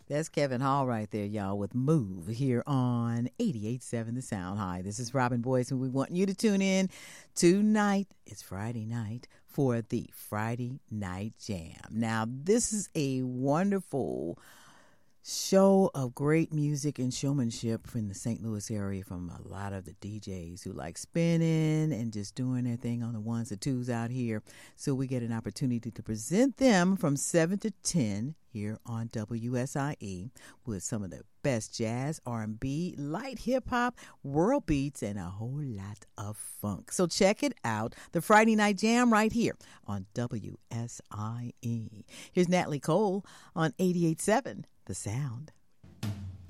That's Kevin Hall right there, y'all, with Move here on 88.7 The Sound. Hi, this is Robin Boyce, and we want you to tune in tonight. It's Friday night for the Friday Night Jam. Now, this is a wonderful show of great music and showmanship from the St. Louis area from a lot of the DJs who like spinning and just doing their thing on the ones and twos out here. So we get an opportunity to present them from 7 to 10 here on WSIE with some of the best jazz, R&B, light hip-hop, world beats, and a whole lot of funk. So check it out, the Friday Night Jam right here on WSIE. Here's Natalie Cole on 88.7 The Sound.